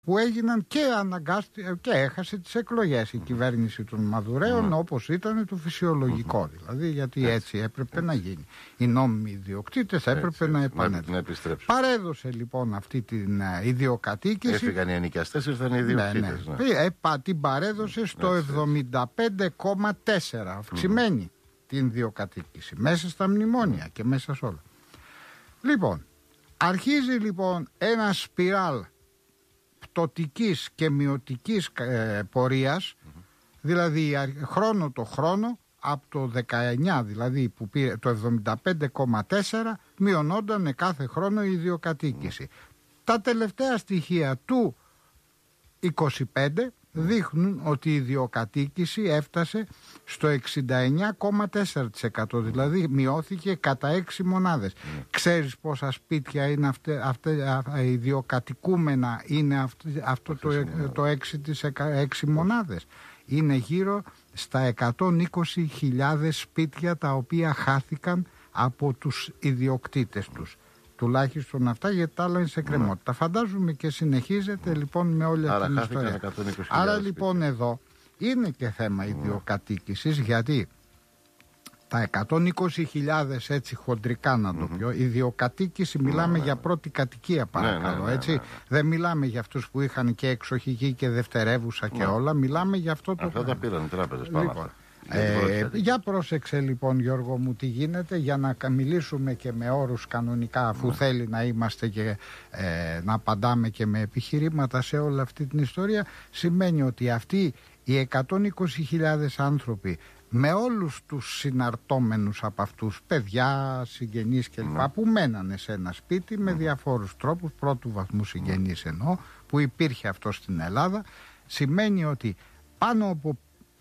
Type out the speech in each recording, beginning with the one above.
που έγιναν και και έχασε τις εκλογές η κυβέρνηση των Μαδουρέων, όπως ήταν το φυσιολογικό δηλαδή, γιατί έτσι έπρεπε να γίνει. Οι νόμιμοι ιδιοκτήτες έπρεπε να επανέλθουν. Παρέδωσε λοιπόν αυτή την ιδιοκατοίκηση. Έφυγαν οι ενοικιαστές, ήρθαν οι ιδιοκτήτες. Την παρέδωσε στο 75,4, αυξημένη την ιδιοκατοίκηση, μέσα στα μνημόνια και μέσα σε όλα. Λοιπόν, αρχίζει λοιπόν ένα σπιράλ πτωτικής και μειωτικής πορείας, δηλαδή χρόνο το χρόνο, από το 19 δηλαδή που πήρε το 75,4 μειωνόταν κάθε χρόνο η ιδιοκατοίκηση. Τα τελευταία στοιχεία του 25 δείχνουν ότι η ιδιοκατοίκηση έφτασε στο 69,4%, δηλαδή μειώθηκε κατά 6 μονάδες. Ξέρεις πόσα σπίτια είναι ιδιοκατοικούμενα είναι αυτό το 6 μονάδες? Είναι γύρω στα 120.000 σπίτια τα οποία χάθηκαν από τους ιδιοκτήτες τους. Τουλάχιστον αυτά, γιατί τα άλλα είναι σε κρεμότητα. Φαντάζομαι και συνεχίζεται λοιπόν με όλη αυτή την ιστορία. Άρα λοιπόν εδώ είναι και θέμα ιδιοκατοίκησης, γιατί τα 120.000 έτσι χοντρικά να το πω, ιδιοκατοίκηση μιλάμε για πρώτη κατοικία παρακαλώ, έτσι. Δεν μιλάμε για αυτούς που είχαν και εξοχική και δευτερεύουσα και όλα, μιλάμε για αυτό το... Αυτά τα πήραν οι τράπεζες πάνω. Για πρόσεξε λοιπόν Γιώργο μου τι γίνεται, για να μιλήσουμε και με όρους κανονικά, αφού θέλει να είμαστε και να απαντάμε και με επιχειρήματα σε όλη αυτή την ιστορία. Σημαίνει ότι αυτοί οι 120.000 άνθρωποι με όλους τους συναρτώμενους από αυτούς, παιδιά, συγγενείς κλπ, που μένανε σε ένα σπίτι με διαφόρους τρόπους, πρώτου βαθμού συγγενείς εννοώ, που υπήρχε αυτό στην Ελλάδα, σημαίνει ότι πάνω από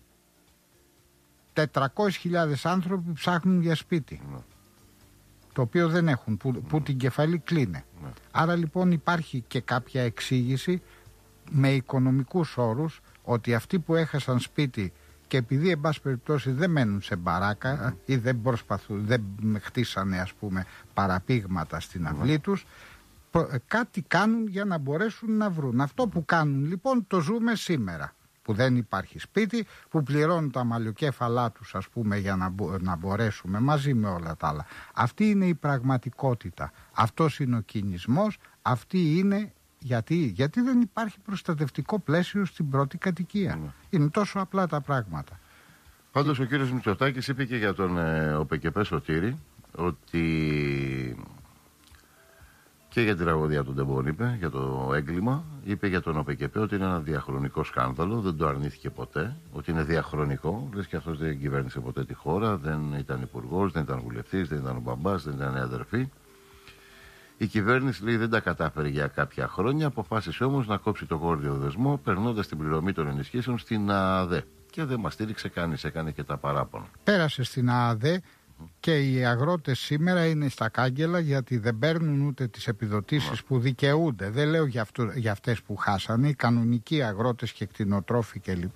400.000 άνθρωποι ψάχνουν για σπίτι, το οποίο δεν έχουν, που την κεφαλή κλείνε. Άρα λοιπόν υπάρχει και κάποια εξήγηση με οικονομικούς όρους, ότι αυτοί που έχασαν σπίτι και επειδή εν πάση περιπτώσει δεν μένουν σε μπαράκα ή δεν χτίσανε ας πούμε παραπήγματα στην αυλή τους, κάτι κάνουν για να μπορέσουν να βρουν. Αυτό που κάνουν λοιπόν το ζούμε σήμερα, που δεν υπάρχει σπίτι, που πληρώνουν τα μαλλιοκέφαλά τους ας πούμε για να μπορέσουμε, μαζί με όλα τα άλλα. Αυτή είναι η πραγματικότητα, αυτός είναι ο κινησμός, αυτή είναι... Γιατί δεν υπάρχει προστατευτικό πλαίσιο στην πρώτη κατοικία. Είναι τόσο απλά τα πράγματα. Πάντως ο κύριος Μητσοτάκης είπε και για τον ΟΠΕΚΕΠΕ Σωτήρη, ότι και για την τραγωδία του Ντεμπόν είπε, για το έγκλημα, είπε για τον ΟΠΕΚΕΠΕ ότι είναι ένα διαχρονικό σκάνδαλο, δεν το αρνήθηκε ποτέ, ότι είναι διαχρονικό, λες και αυτός δεν κυβέρνησε ποτέ τη χώρα, δεν ήταν υπουργός, δεν ήταν βουλευτής, δεν ήταν ο μπαμπάς, δεν ήταν αδερφή. Η κυβέρνηση λέει δεν τα κατάφερε για κάποια χρόνια, αποφάσισε όμως να κόψει το γόρδιο δεσμό, περνώντας την πληρωμή των ενισχύσεων στην ΑΑΔΕ. Και δεν μας στήριξε κανείς, έκανε και τα παράπονα. Πέρασε στην ΑΑΔΕ και οι αγρότες σήμερα είναι στα κάγκελα, γιατί δεν παίρνουν ούτε τις επιδοτήσεις που δικαιούνται. Δεν λέω για αυτές που χάσανε, οι κανονικοί αγρότες και κτηνοτρόφοι κλπ.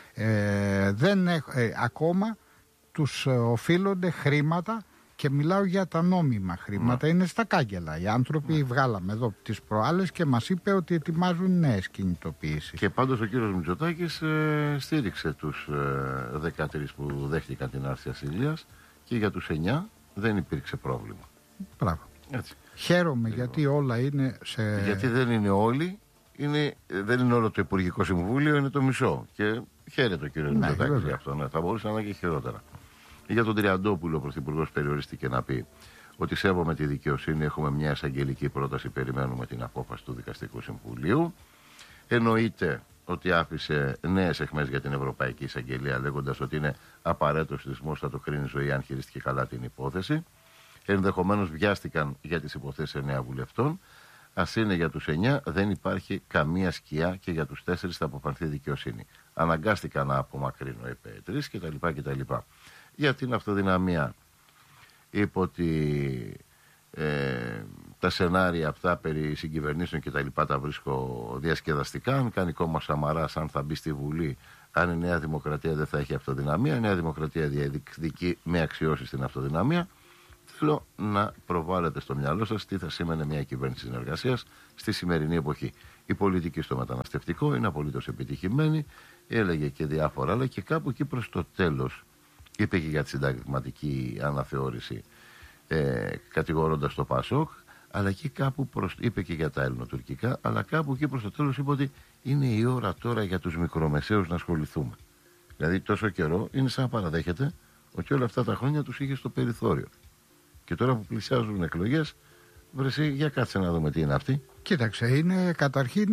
Ακόμα τους οφείλονται χρήματα. Και μιλάω για τα νόμιμα χρήματα, είναι στα κάγκελα. Οι άνθρωποι βγάλαμε εδώ τις προάλλες και μας είπε ότι ετοιμάζουν νέες κινητοποιήσεις. Και πάντως ο κύριος Μητσοτάκης στήριξε τους 13 που δέχτηκαν την άρση ασυλίας και για τους 9 δεν υπήρξε πρόβλημα. Μπράβο. Έτσι. Χαίρομαι γιατί όλα είναι σε... Γιατί δεν είναι όλοι, δεν είναι όλο το Υπουργικό Συμβούλιο, είναι το μισό. Και χαίρεται ο κύριος Μητσοτάκης γι' αυτό. Θα μπορούσε να είναι και χειρότερα. Για τον Τριαντόπουλο, ο Πρωθυπουργός περιορίστηκε να πει ότι σέβομαι τη δικαιοσύνη, έχουμε μια εισαγγελική πρόταση, περιμένουμε την απόφαση του Δικαστικού Συμβουλίου. Εννοείται ότι άφησε νέες αιχμές για την Ευρωπαϊκή Εισαγγελία, λέγοντας ότι είναι απαραίτητος θεσμός, θα το κρίνει ζωή αν χειριστηκε καλά την υπόθεση. Ενδεχομένως βιάστηκαν για τις υποθέσεις 9 βουλευτών. Ας είναι για τους 9, δεν υπάρχει καμία σκιά και για τους 4 θα αποφανθεί δικαιοσύνη. Αναγκάστηκα να απομακρύνω, είπε 3 κτλ. Για την αυτοδυναμία είπε ότι τα σενάρια αυτά περί συγκυβερνήσεων και τα λοιπά τα βρίσκω διασκεδαστικά. Αν κάνει κόμμα Σαμαράς, αν θα μπει στη Βουλή, αν η Νέα Δημοκρατία δεν θα έχει αυτοδυναμία, η Νέα Δημοκρατία διεκδικεί με αξιώσεις στην αυτοδυναμία. Θέλω να προβάλλετε στο μυαλό σας τι θα σήμαινε μια κυβέρνηση συνεργασίας στη σημερινή εποχή. Η πολιτική στο μεταναστευτικό είναι απολύτως επιτυχημένη. Έλεγε και διάφορα άλλα και κάπου εκεί προς το τέλος είπε και για τη συνταγματική αναθεώρηση, κατηγορώντας το ΠΑΣΟΚ, αλλά εκεί κάπου είπε και για τα ελληνοτουρκικά, αλλά κάπου εκεί προς το τέλος είπε ότι είναι η ώρα τώρα για τους μικρομεσαίους να ασχοληθούμε. Δηλαδή τόσο καιρό είναι σαν να παραδέχεται ότι όλα αυτά τα χρόνια τους είχε στο περιθώριο. Και τώρα που πλησιάζουν εκλογές, βρεσί, για κάτσε να δούμε τι είναι αυτή. Κοίταξε, είναι καταρχήν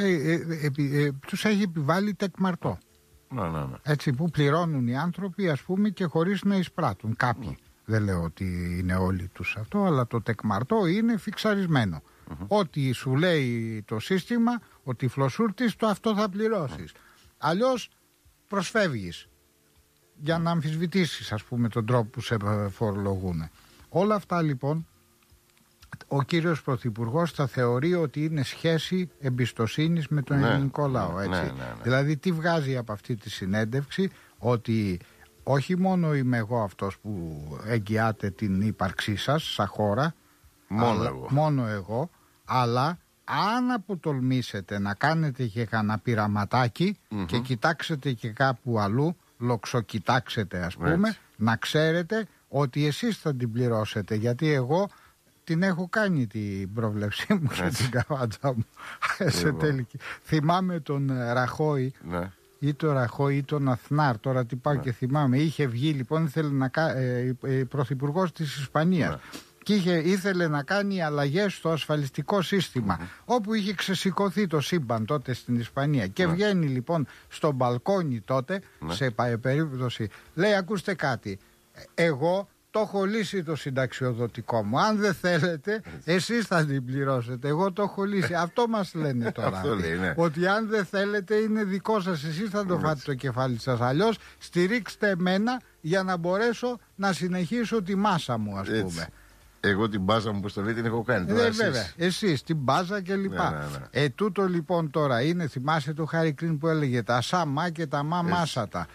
τους έχει επιβάλει τεκμαρτό. Ναι. Έτσι, που πληρώνουν οι άνθρωποι, ας πούμε, και χωρίς να εισπράττουν. Κάποιοι. Δεν λέω ότι είναι όλοι τους αυτό, αλλά το τεκμαρτό είναι φιξαρισμένο. Ό,τι σου λέει το σύστημα, ότι φλωσούρτης, το αυτό θα πληρώσεις. Αλλιώς προσφεύγεις για να αμφισβητήσεις, ας πούμε, τον τρόπο που σε φορολογούν. Όλα αυτά λοιπόν ο κύριος Πρωθυπουργός θα θεωρεί ότι είναι σχέση εμπιστοσύνης με τον ελληνικό λαό. Έτσι. Ναι. Δηλαδή τι βγάζει από αυτή τη συνέντευξη, ότι όχι μόνο είμαι εγώ αυτός που εγγυάται την ύπαρξή σας σαν χώρα, μόνο εγώ, αλλά αν αποτολμήσετε να κάνετε και κανένα πειραματάκι και κοιτάξετε και κάπου αλλού, λοξοκοιτάξετε ας πούμε, να ξέρετε ότι εσείς θα την πληρώσετε, γιατί εγώ την έχω κάνει την πρόβλεψή μου και την καβάτσα μου σε τελική. Θυμάμαι τον Ραχώη ή τον Ραχώη ή τον Αθνάρ, τώρα τι πάω και θυμάμαι. Είχε βγει λοιπόν, ήθελε να πρωθυπουργός της Ισπανίας και ήθελε να κάνει αλλαγές στο ασφαλιστικό σύστημα, όπου είχε ξεσηκωθεί το σύμπαν τότε στην Ισπανία και βγαίνει λοιπόν στο μπαλκόνι τότε, σε περίπτωση, λέει ακούστε κάτι, εγώ το έχω λύσει το συνταξιοδοτικό μου. Αν δεν θέλετε, εσείς θα την πληρώσετε. Εγώ το έχω λύσει. Αυτό μας λένε τώρα. Ότι αν δεν θέλετε, είναι δικό σας. Εσείς θα το φάτε το κεφάλι σας. Αλλιώς στηρίξτε εμένα για να μπορέσω να συνεχίσω τη μάσα μου, ας πούμε. Εγώ την μπάζα μου, όπως το λέει, την έχω κάνει. Βέβαια. Εσείς την μπάζα και λοιπά. Τούτο λοιπόν τώρα είναι, θυμάσαι το Χάρη Κλίν που έλεγε τα σάμα και τα μαμάσατα.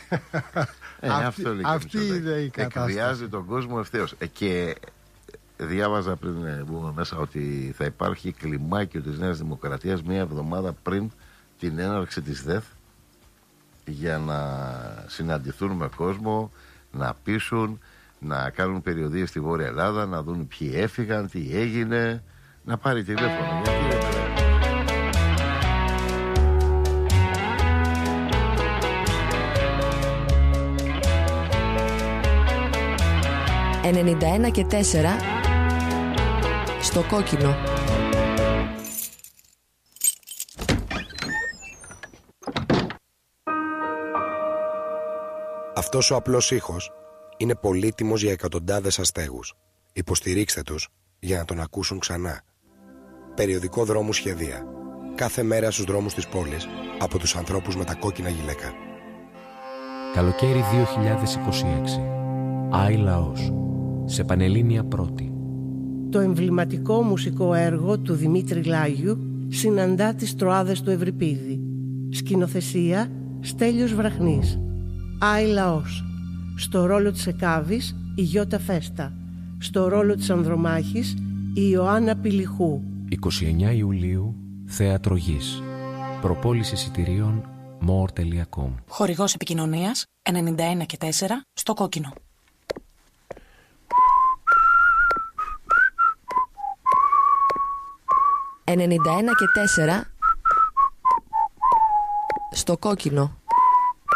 Αυτή είναι η κατάσταση. Εκβιάζει τον κόσμο ευθέως. Και διάβαζα πριν μπούμε μέσα ότι θα υπάρχει κλιμάκιο της Νέας Δημοκρατίας μία εβδομάδα πριν την έναρξη της ΔΕΘ για να συναντηθούν με κόσμο, να πείσουν, να κάνουν περιοδίες στη Βόρεια Ελλάδα, να δουν ποιοι έφυγαν, τι έγινε, να πάρει τηλέφωνο. Γιατί 91 και 4 στο κόκκινο. Αυτός ο απλός ήχος είναι πολύτιμος για εκατοντάδες αστέγους. Υποστηρίξτε τους για να τον ακούσουν ξανά. Περιοδικό Δρόμου Σχεδία. Κάθε μέρα στους δρόμους της πόλης από τους ανθρώπους με τα κόκκινα γυλαίκα. Καλοκαίρι 2026. Άι Λαός. Σε Πανελλήνια Πρώτη. Το εμβληματικό μουσικό έργο του Δημήτρη Λάγιου συναντά τις Τροάδες του Ευρυπίδη. Σκηνοθεσία Στέλιος Βραχνής. Άι Λαός. Στο ρόλο της Εκάβης η Γιώτα Φέστα. Στο ρόλο της Ανδρομάχης η Ιωάννα Πηλιχού. 29 Ιουλίου, Θέατρο Γης. Προπόληση εισιτηρίων more.com. Χορηγός επικοινωνίας 91 και 4 στο κόκκινο. 91 και 4 στο κόκκινο.